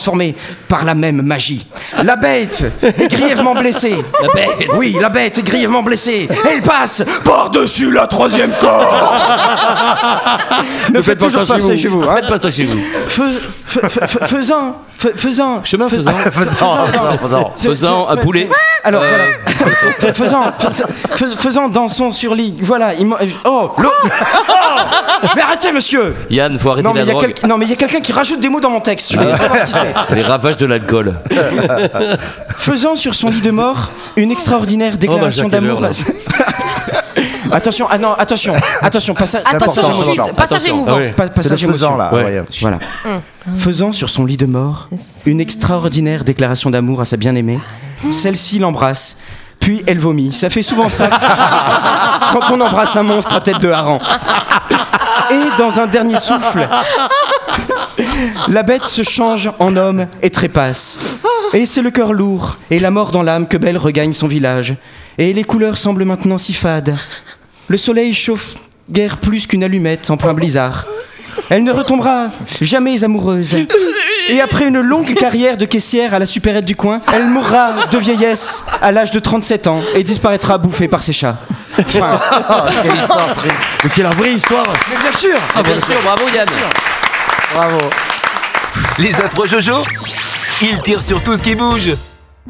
transformée par la même magie. La bête est grièvement blessée. La bête. Oui, la bête est grièvement blessée. Elle passe par-dessus la troisième corde. Ne faites toujours pas ça chez vous. Faites pas ça chez vous. Faisant. Chemin faisant. Faisant un poulet. Alors voilà. Faisant dansons sur lit. Voilà. Mais arrêtez, monsieur. Yann, faut arrêter la drogue. Non, mais il y a quelqu'un qui rajoute des mots dans mon texte. Je veux savoir qui c'est. Les ravages de l'alcool. Faisant sur son lit de mort une extraordinaire déclaration d'amour. Attention, passage émouvant. Passage émotion. là. Ouais. Voilà. Faisant sur son lit de mort une extraordinaire déclaration d'amour à sa bien-aimée, celle-ci l'embrasse, puis elle vomit. Ça fait souvent ça quand on embrasse un monstre à tête de hareng. Et dans un dernier souffle, la bête se change en homme et trépasse. Et c'est le cœur lourd et la mort dans l'âme que Belle regagne son village. Et les couleurs semblent maintenant si fades. Le soleil chauffe guère plus qu'une allumette en plein blizzard. Elle ne retombera jamais amoureuse. Et après une longue carrière de caissière à la supérette du coin, elle mourra de vieillesse à l'âge de 37 ans et disparaîtra bouffée par ses chats. Enfin, Quelle histoire triste. Mais c'est la vraie histoire. mais bien sûr. Bien sûr, bravo Yann. Bravo. Les affreux Jojo, ils tirent sur tout ce qui bouge.